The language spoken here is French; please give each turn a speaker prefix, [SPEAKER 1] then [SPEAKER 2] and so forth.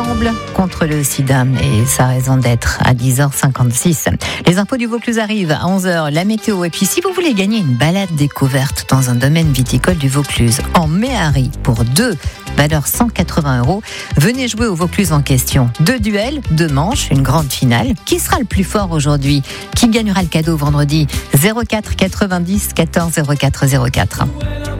[SPEAKER 1] ensemble contre le sida et sa raison d'être à 10h56. Les infos du Vaucluse arrivent à 11h, la météo. Et puis si vous voulez gagner une balade découverte dans un domaine viticole du Vaucluse en Méhari pour 2, valeur 180 €, venez jouer au Vaucluse en question. 2 duels, 2 manches, une grande finale. Qui sera le plus fort aujourd'hui? Qui gagnera le cadeau vendredi? 04 90 14 04 04.